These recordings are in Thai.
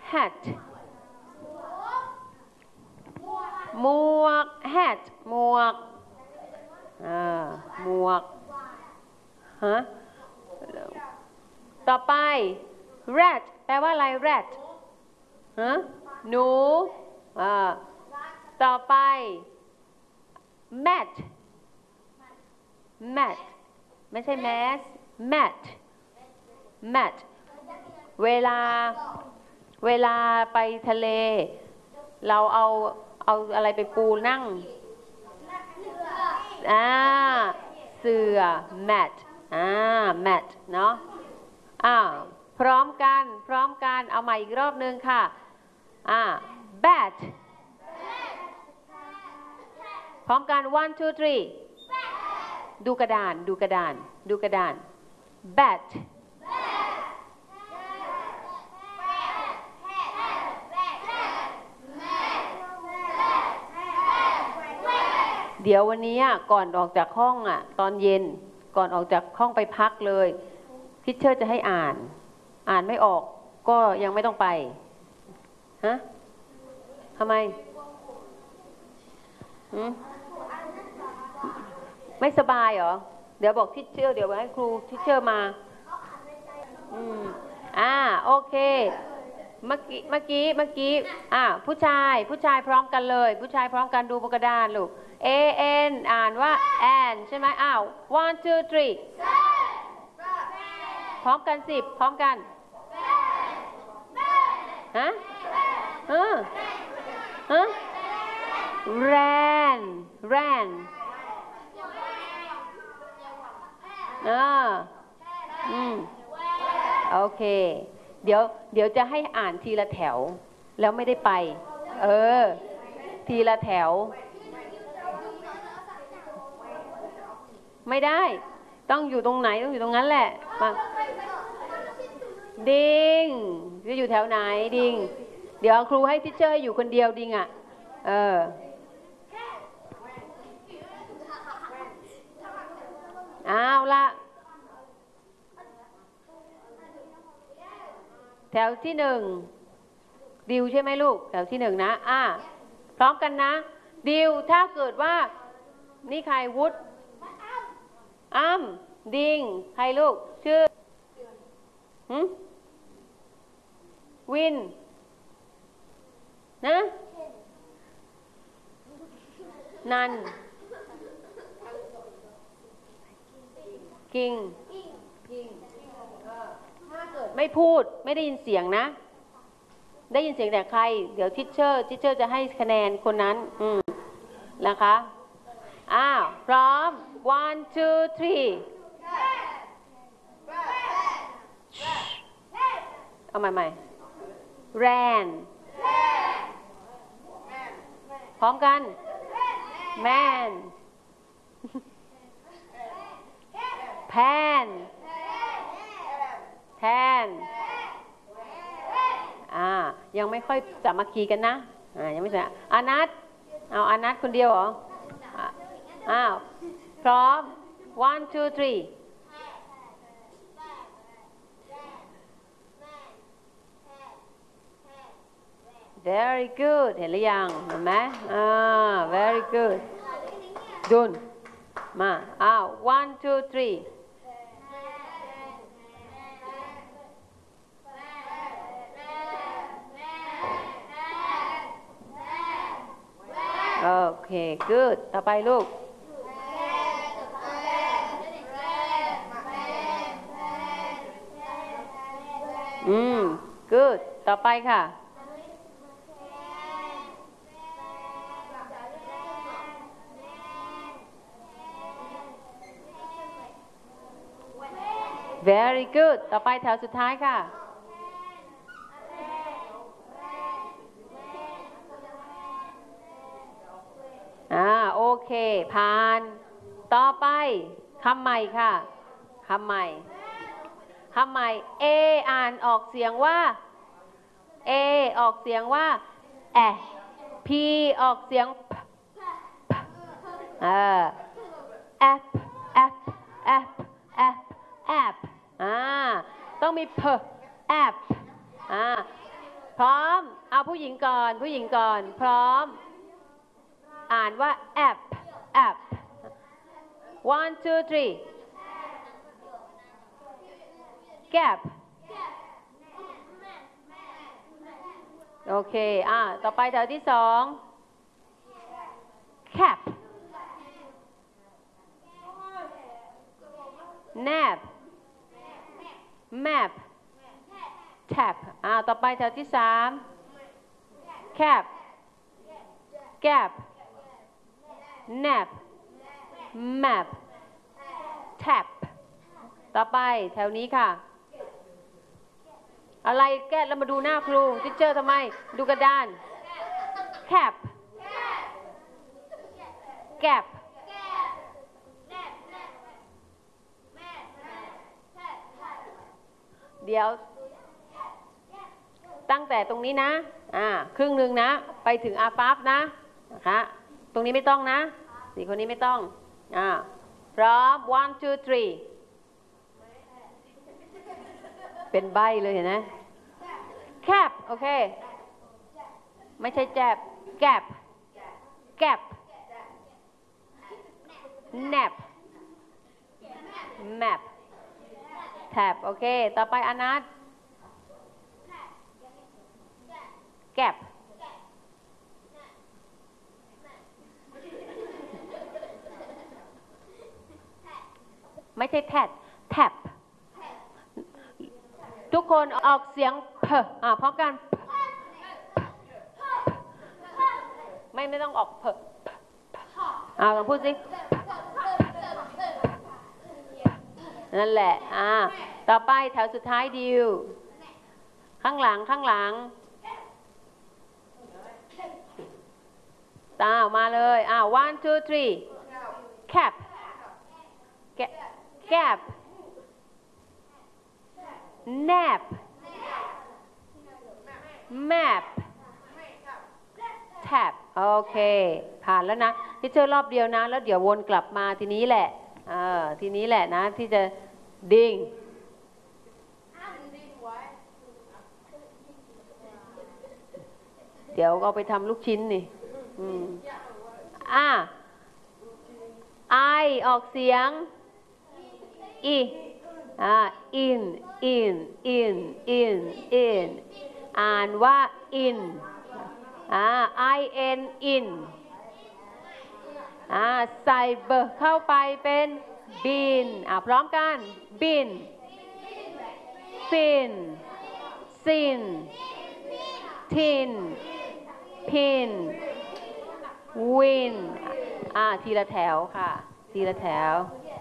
hat หมวก hat หมวกหมวกฮะต่อไป rat แปลว่าอะไร rat ฮะหนูต่อไป mat mat ไม่ใช่ mass mat mat เวลาไปทะเลเราเอาอะไรไปปูนั่งเสื่อ mat mat เนาะพร้อมกันเอาใหม่อีกรอบนึงค่ะbat พร้อมกัน one two three ดูกระดาน bat เดี๋ยววันนี้ก่อนออกจากห้องตอนเย็นก่อนออกจากห้องไปพักเลยทิชเชอร์จะให้อ่านไม่ออกก็ยังไม่ต้องไปฮะทำไมไม่สบายเหรอเดี๋ยวบอกทิชเชอร์เดี๋ยวให้ครูทิชเชอร์มาโอเคเมื่อกี้ผู้ชายพร้อมกันเลยผู้ชายพร้อมกันดูบนกระดานลูกan อ่านว่า an ใช่ไหมone two three พร้อมกัน10พร้อมกันฮะran โอเคเดี๋ยวจะให้อ่านทีละแถวแล้วไม่ได้ไปทีละแถวไม่ได้ต้องอยู่ตรงไหนต้องอยู่ตรงนั้นแหละมาดิงจะอยู่แถวไหนดิงเดี๋ยวครูให้ทิชเชอร์อยู่คนเดียวดิงเอาละแถวที่1ดิวใช่ไหมลูกแถวที่1นะพร้อมกันนะดิวถ้าเกิดว่านี่ใครวุฒิดิงใครลูกชื่อวินนะนันกิงถ้าเกิดไม่พูดไม่ได้ยินเสียงนะได้ยินเสียงแต่ใครเดี๋ยวทิชเชอร์จะให้คะแนนคนนั้นนะคะพร้อมone two three เอาใหม่ ran พร้อมกัน man pan ยังไม่ค่อยสามัคคีกันนะยังไม่ใช่อานัทเอาอานัทคนเดียวเหรอพร้อมone two three very good เห็นหรือยังเห็นไหมvery good ดุนมาone two threeโอเค good ต่อไปลูกgood ต่อไปค่ะvery good ต่อไปแถวสุดท้ายค่ะโอเคผ่านต่อไปคำใหม่ค่ะคำใหม่A อ่านออกเสียงว่า A ออกเสียงว่าP ออกเสียงappต้องมีapp พร้อมเอาผู้หญิงก่อนผู้หญิงก่อนพร้อมอ่านว่า app app 1 2 3 gap โอเคต่อไปแถวที่2 cap nap map tap ต่อไปแถวที่3 cap gap nap map tap ต่อไปแถวนี้ค่ะอะไรแก้แล้วมาดูหน้าครูทิเชอร์ทำไมดูกระดาน cap gap เดี๋ยวตั้งแต่ตรงนี้นะครึ่งหนึ่งนะไปถึงอาปั๊บนะคะตรงนี้ไม่ต้องนะสี่คนนี้ไม่ต้องพร้อม 1 2 3 เป็นใบเลยเห็นไหม cap โอเคไม่ใช่แจบ gap gap nap map tap โอเคต่อไปอนัท gap ไม่ใช่แทด tap ทุกคนออกเสียงเพพร้อมกันไม่ต้องออกเพลองพูดสินั่นแหละต่อไปแถวสุดท้ายดิวข้างหลังมาเลย1 2 3 cap gap nap map tap โอเคผ่านแล้วนะที่เจอรอบเดียวนะแล้วเดี๋ยววนกลับมาทีนี้แหละทีนี้แหละนะที่จะดิ่งเดี๋ยวเอาไปทำลูกชิ้นนี่I ออกเสียงin in อ่านว่า in in ใส่เบอร์เข้าไปเป็น bin พร้อมกัน bin sin sin tin pin win ทีละแถวค่ะทีละแถว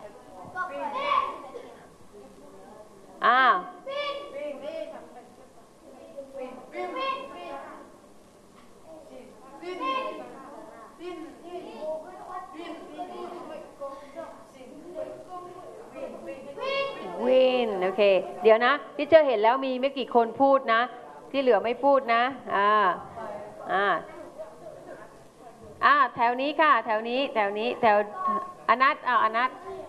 วินโอเคเดี๋ยวนะที่เจอเห็นแล้วมีไม่กี่คนพูดนะที่เหลือไม่พูดนะแถวนี้ค่ะแถวอนัทอนัท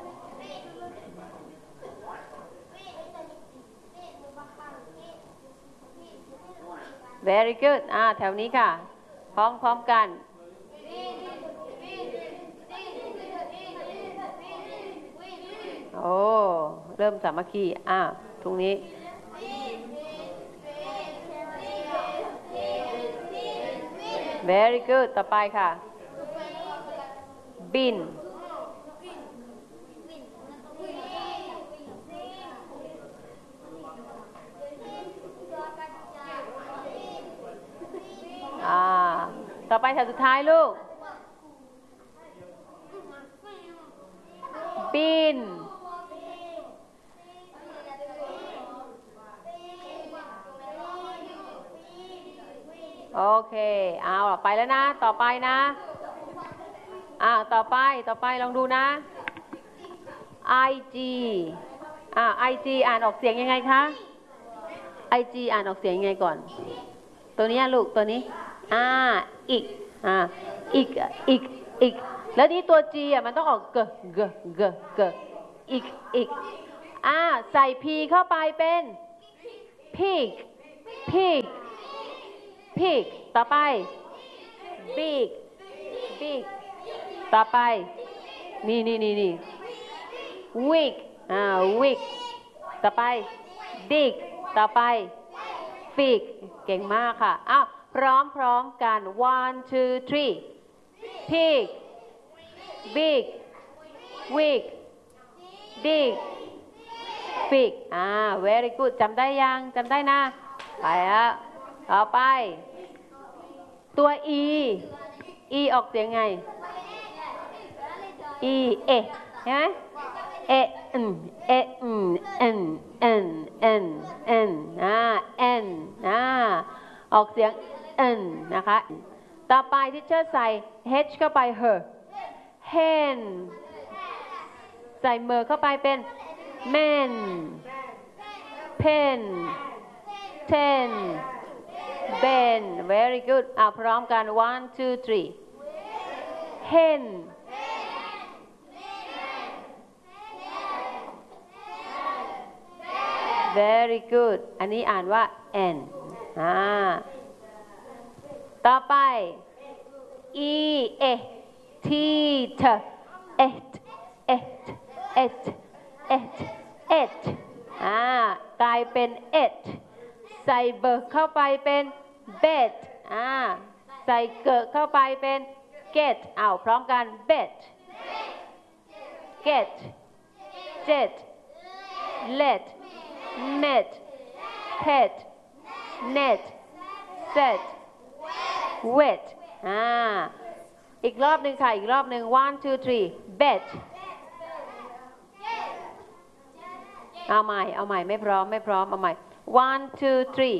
very good แถวนี้ค่ะพร้อมกันโอ้เริ่มสามัคคีตรงนี้ very good ต่อไปค่ะ bin ต่อไปแถวสุดท้ายลูก bin โอเคเอาไปแล้วนะต่อไปนะต่อไปลองดูนะ IG IG อ่านออกเสียงยังไงคะ IG อ่านออกเสียงยังไงก่อนตัวนี้ลูกตัวนี้อีกแล้วนี้ตัว G มันต้องออกเกอีกใส่ P เข้าไปเป็น pig pig ต่อไป big big ต่อไปนี่wig wig ต่อไป dig ต่อไป fig เก่งมากค่ะอ้าวพร้อมกัน one two three pig big wig dig fig very good จำได้ยังจำได้นะไปแล้วต่อไปตัว e ออกเสียงไง e เห็นไหมn ออกเสียง n นะคะต่อไปที่เชอร์ใส่ h เข้าไป her hen ใส่เมอเข้าไปเป็น men pen ten ben very good พร้อมกัน one two three hen very good อันนี้อ่านว่า n ต่อไป teeth et กลายเป็น et ใส่เบิกเข้าไปเป็น bed ใส่เกิดเข้าไปเป็น get พร้อมกัน bed get jet let met pet net set wet อีกรอบหนึ่งค่ะอีกรอบหนึ่ง one two three bed เอาใหม่ไม่พร้อมเอาใหม่ one two three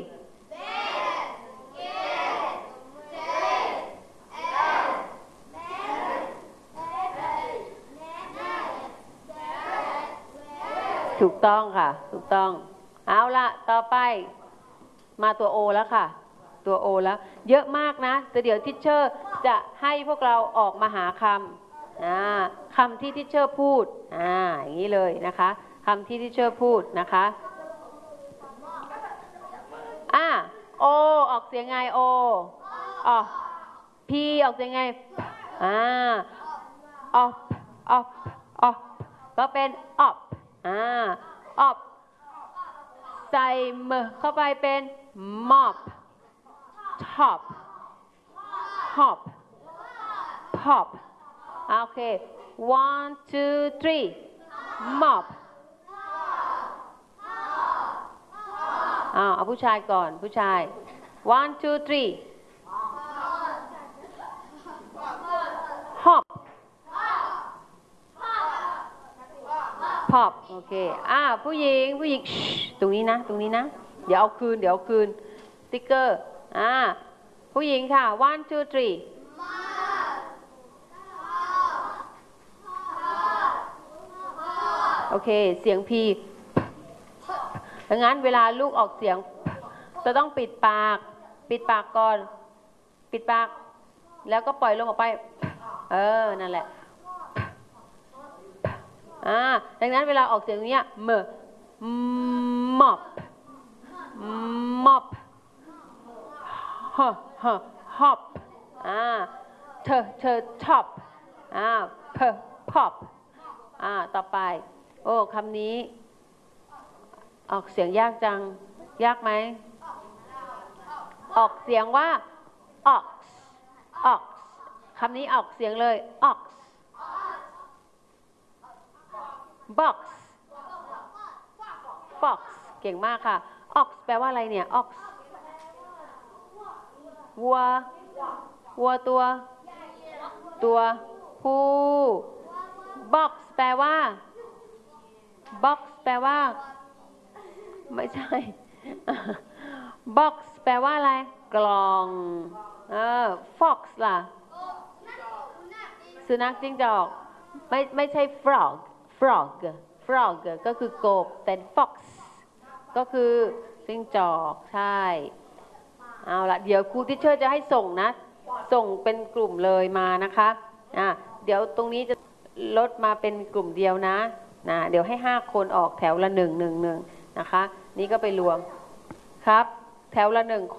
ถูกต้องค่ะถูกต้องเอาละต่อไปมาตัว O แล้วค่ะตัว O แล้วเยอะมากนะแต่เดี๋ยวทิชเชอร์จะให้พวกเราออกมาหาคำที่ทิชเชอร์พูดอย่างนี้เลยนะคะคำที่ทิชเชอร์พูดนะคะO ออกเสียงไง O P ออกเสียงไงop ก็เป็น op op ใส่เมเข้าไปเป็น mop top hop pop โอเค one two three mop เอาผู้ชายก่อนผู้ชาย one two three hop pop โอเคผู้หญิงตรงนี้นะเดี๋ยวเอาคืนสติ๊กเกอร์ผู้หญิงค่ะ one two three โอเคเสียง P ดังนั้นเวลาลูกออกเสียงจะต้องปิดปากก่อนปิดปากแล้วก็ปล่อยลงออกไปนั่นแหละดังนั้นเวลาออกเสียงนี้mop hopเธอ top pop ต่อไปคำนี้ออกเสียงยากจังยากไหมออกเสียงว่า ox คำนี้ออกเสียงเลย ox box fox เก่งมากค่ะ ox แปลว่าอะไรเนี่ย ox วัวตัวผู้ box แปลว่าไม่ใช่ box แปลว่าอะไรกล่องfox ล่ะสุนัขจิ้งจอกไม่ใช่ frog ก็คือกบแต่ fox ก็คือจิ้งจอกใช่เอาละเดี๋ยวครูทิชเชอร์จะให้ส่งนะส่งเป็นกลุ่มเลยมานะคะเดี๋ยวตรงนี้จะลดมาเป็นกลุ่มเดียวนะเดี๋ยวให้5คนออกแถวละ1 นะคะนี่ก็ไปรวมครับแถวละ1